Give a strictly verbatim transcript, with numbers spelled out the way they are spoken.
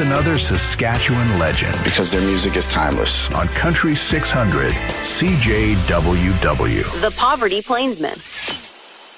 another Saskatchewan legend. Because their music is timeless. On Country six hundred, C J W W. The Poverty Plainsman.